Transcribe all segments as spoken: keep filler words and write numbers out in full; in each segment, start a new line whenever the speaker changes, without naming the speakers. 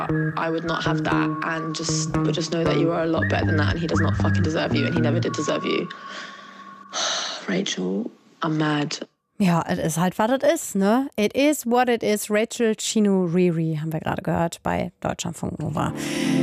I would not have that and just but just know that you are a lot better than that and he does not fucking deserve you and he never did deserve you. Rachel, I'm mad.
Ja, es ist halt, was es ist, ne? It is what it is. Rachel Chinouriri haben wir gerade gehört bei Deutschlandfunk Nova.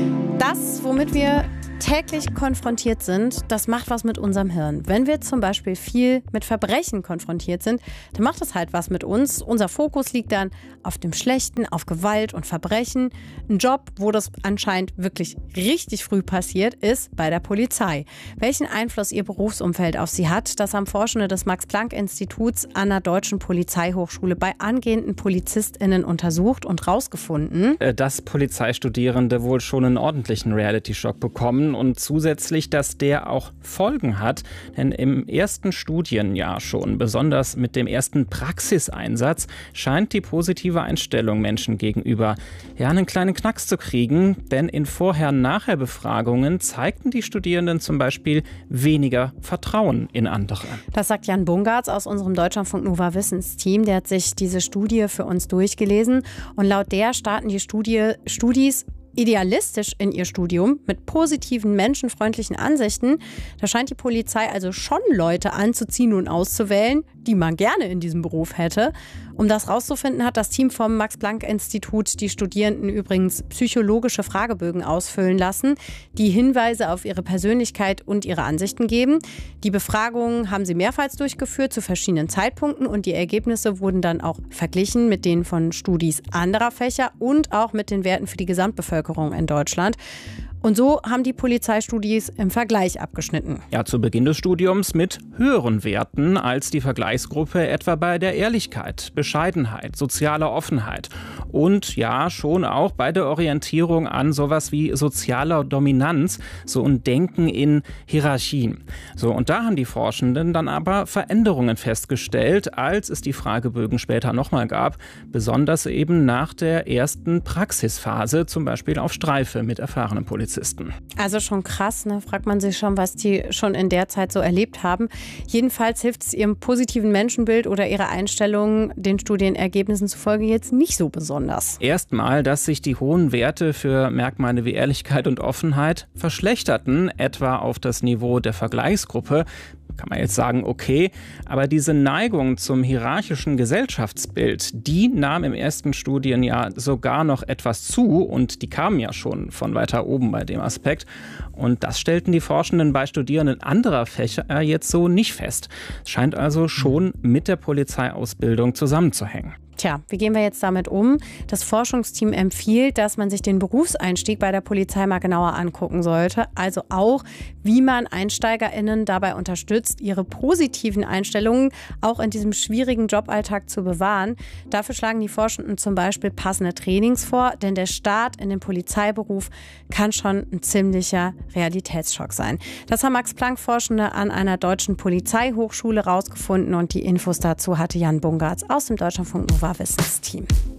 Das, womit wir täglich konfrontiert sind, das macht was mit unserem Hirn. Wenn wir zum Beispiel viel mit Verbrechen konfrontiert sind, dann macht das halt was mit uns. Unser Fokus liegt dann auf dem Schlechten, auf Gewalt und Verbrechen. Ein Job, wo das anscheinend wirklich richtig früh passiert, ist bei der Polizei. Welchen Einfluss ihr Berufsumfeld auf sie hat, das haben Forschende des Max-Planck-Instituts an der Deutschen Polizeihochschule bei angehenden PolizistInnen untersucht und rausgefunden,
dass Polizeistudierende wohl schon einen ordentlichen Reality-Schock bekommen und zusätzlich, dass der auch Folgen hat. Denn im ersten Studienjahr schon, besonders mit dem ersten Praxiseinsatz, scheint die positive Einstellung Menschen gegenüber ja einen kleinen Knacks zu kriegen. Denn in Vorher-Nachher-Befragungen zeigten die Studierenden zum Beispiel weniger Vertrauen in andere.
Das sagt Jan Bungartz aus unserem Deutschlandfunk Nova Wissensteam. Der hat sich diese Studie für uns durchgelesen. Und laut der starten die Studie, Studis idealistisch in ihr Studium mit positiven, menschenfreundlichen Ansichten. Da scheint die Polizei also schon Leute anzuziehen und auszuwählen, die man gerne in diesem Beruf hätte. Um das rauszufinden, hat das Team vom Max-Planck-Institut die Studierenden übrigens psychologische Fragebögen ausfüllen lassen, die Hinweise auf ihre Persönlichkeit und ihre Ansichten geben. Die Befragungen haben sie mehrfach durchgeführt zu verschiedenen Zeitpunkten und die Ergebnisse wurden dann auch verglichen mit denen von Studis anderer Fächer und auch mit den Werten für die Gesamtbevölkerung in Deutschland. Und so haben die Polizeistudis im Vergleich abgeschnitten.
Ja, zu Beginn des Studiums mit höheren Werten als die Vergleichsgruppe, etwa bei der Ehrlichkeit, Bescheidenheit, sozialer Offenheit und ja, schon auch bei der Orientierung an sowas wie sozialer Dominanz, so ein Denken in Hierarchien. So, und da haben die Forschenden dann aber Veränderungen festgestellt, als es die Fragebögen später nochmal gab, besonders eben nach der ersten Praxisphase, zum Beispiel auf Streife mit erfahrenen Polizisten.
Also schon krass, ne? Fragt man sich schon, was die schon in der Zeit so erlebt haben. Jedenfalls hilft es ihrem positiven Menschenbild oder ihrer Einstellung den Studienergebnissen zufolge jetzt nicht so besonders.
Erstmal, dass sich die hohen Werte für Merkmale wie Ehrlichkeit und Offenheit verschlechterten, etwa auf das Niveau der Vergleichsgruppe. Kann man jetzt sagen, okay, aber diese Neigung zum hierarchischen Gesellschaftsbild, die nahm im ersten Studienjahr sogar noch etwas zu und die kamen ja schon von weiter oben bei dem Aspekt. Und das stellten die Forschenden bei Studierenden anderer Fächer jetzt so nicht fest. Es scheint also schon mit der Polizeiausbildung zusammenzuhängen.
Tja, wie gehen wir jetzt damit um? Das Forschungsteam empfiehlt, dass man sich den Berufseinstieg bei der Polizei mal genauer angucken sollte. Also auch, wie man EinsteigerInnen dabei unterstützt, ihre positiven Einstellungen auch in diesem schwierigen Joballtag zu bewahren. Dafür schlagen die Forschenden zum Beispiel passende Trainings vor, denn der Start in den Polizeiberuf kann schon ein ziemlicher Realitätsschock sein. Das haben Max-Planck-Forschende an einer deutschen Polizeihochschule rausgefunden und die Infos dazu hatte Jan Bungartz aus dem Deutschlandfunk Nova Wissensteam.